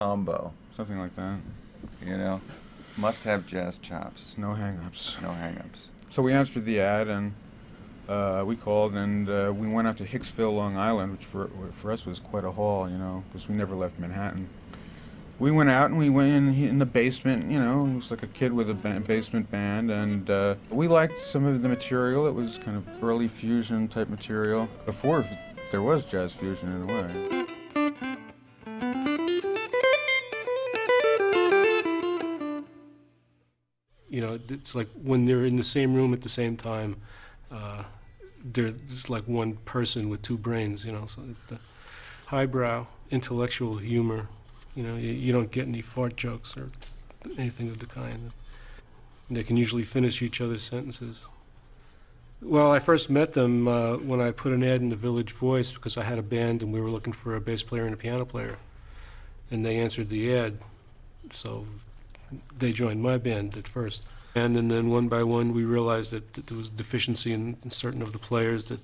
Combo, something like that. you know? Must have jazz chops. No hang-ups. No hang-ups. So we answered the ad, and we called, and we went out to Hicksville, Long Island, which for us was quite a haul, because we never left Manhattan. We went out and we went in the basement, it was like a kid with a basement band, and we liked some of the material. It was kind of early fusion type material, before there was jazz fusion in a way. It's like when they're in the same room at the same time, they're just like one person with two brains, so the highbrow, intellectual humor, you don't get any fart jokes or anything of the kind. They can usually finish each other's sentences. Well, I first met them when I put an ad in the Village Voice because I had a band and we were looking for a bass player and a piano player. And they answered the ad, so they joined my band at first. And then one by one we realized that there was deficiency in certain of the players that,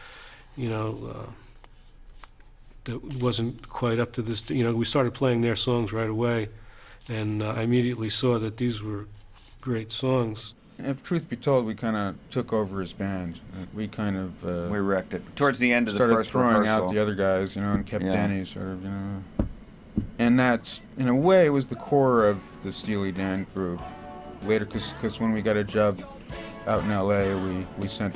that wasn't quite up to this. We started playing their songs right away, and I immediately saw that these were great songs. If truth be told, we kind of took over his band. We kind of... we wrecked it. Towards the end of the first started throwing rehearsal. out the other guys, and kept Denny sort of, And that's, in a way, was the core of the Steely Dan group. Later, because when we got a job out in L.A., we sent